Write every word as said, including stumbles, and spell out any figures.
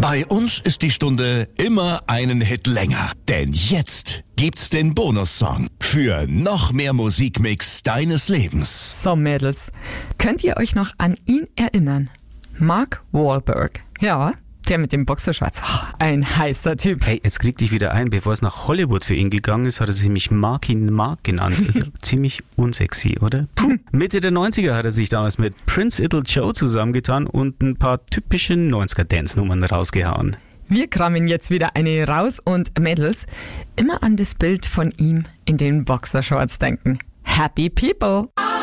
Bei uns ist die Stunde immer einen Hit länger. Denn jetzt gibt's den Bonussong für noch mehr Musikmix deines Lebens. So, Mädels, könnt ihr euch noch an ihn erinnern? Mark Wahlberg. Ja, der mit dem Boxershorts. Oh, ein heißer Typ. Hey, jetzt krieg dich wieder ein. Bevor es nach Hollywood für ihn gegangen ist, hat er sich nämlich Markin Mark genannt. Ziemlich unsexy, oder? Puh. Mitte der neunziger hat er sich damals mit Prince Idol Joe zusammengetan und ein paar typische neunziger-Dance-Nummern rausgehauen. Wir kramen jetzt wieder eine raus und Mädels, immer an das Bild von ihm in den Boxershorts denken. Happy People!